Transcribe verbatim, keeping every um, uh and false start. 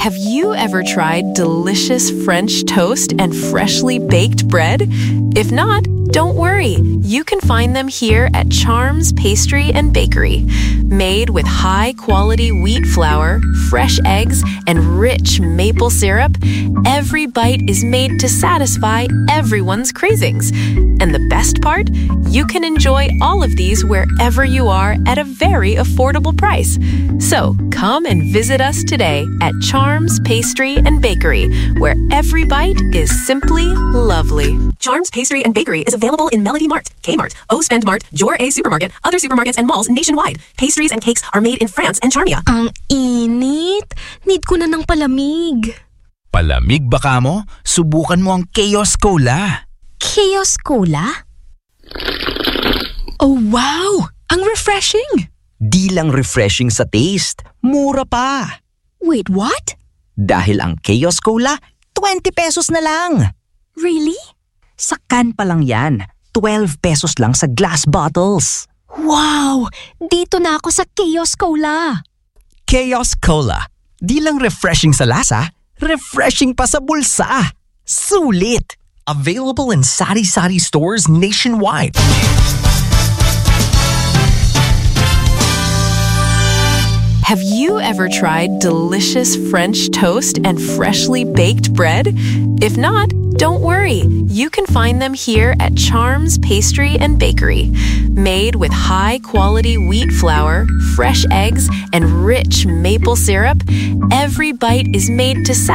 Have you ever tried delicious French toast and freshly baked bread? If not, don't worry. You can find them here at Charms Pastry and Bakery. Made with high-quality wheat flour, fresh eggs, and rich maple syrup, every bite is made to satisfy everyone's cravings. And the best part? You can enjoy all of these wherever you are at a very affordable price. So come and visit us today at Charms Pastry and Bakery, where every bite is simply lovely. Charms Pastry and Bakery is available in Melody Mart, Kmart, O-Spend Mart, Jor A Supermarket, other supermarkets and malls nationwide. Pastries and cakes are made in France and Charmia. Ang init! Need ko na ng palamig. Palamig ba ka mo? Subukan mo ang Chaos Cola. Chaos Cola? Oh wow! Ang refreshing! Di lang refreshing sa taste, mura pa. Wait, what? Dahil ang Chaos Cola, twenty pesos na lang. Really? Sa can pa lang yan, twelve pesos lang sa glass bottles. Wow! Dito na ako sa Chaos Cola. Chaos Cola. Di lang refreshing sa lasa, refreshing pa sa bulsa. Sulit! Available in Sari Sari stores nationwide. Have you ever tried delicious French toast and freshly baked bread? If not, don't worry. You can find them here at Charms Pastry and Bakery. Made with high-quality wheat flour, fresh eggs, and rich maple syrup, every bite is made to satisfy